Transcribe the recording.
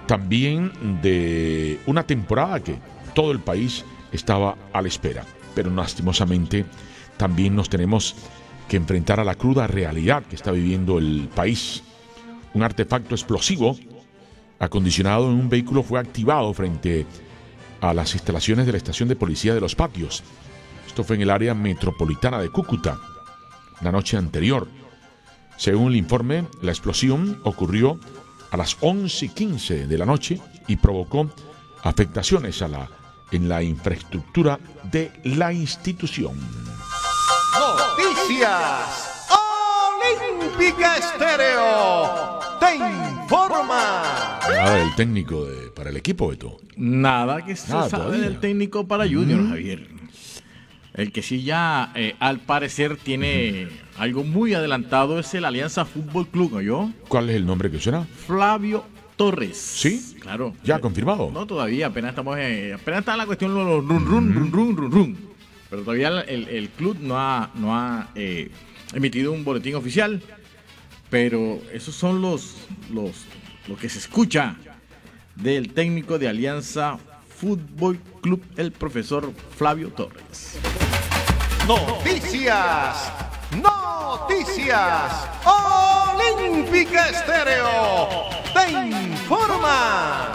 también de una temporada que todo el país estaba a la espera. Pero lastimosamente también nos tenemos que enfrentar a la cruda realidad que está viviendo el país. Un artefacto explosivo acondicionado en un vehículo fue activado frente a las instalaciones de la estación de policía de Los Patios. Esto fue en el área metropolitana de Cúcuta la noche anterior. Según el informe, la explosión ocurrió a las 11:15 de la noche y provocó afectaciones en la infraestructura de la institución. Noticias Olímpica Estéreo te informa. Nada del técnico para el equipo, Beto. Nada que se sabe todavía del técnico para Junior, Javier. El que sí ya, al parecer, tiene algo muy adelantado es el Alianza Fútbol Club, ¿no yo? ¿Cuál es el nombre que suena? Flavio Torres. ¿Sí? Claro. ¿Ya confirmado? No, todavía, apenas está la cuestión de los run. Pero todavía el club no ha emitido un boletín oficial. Pero esos son lo que se escucha del técnico de Alianza Fútbol Club, el profesor Flavio Torres. Noticias Olímpica Estéreo te informa.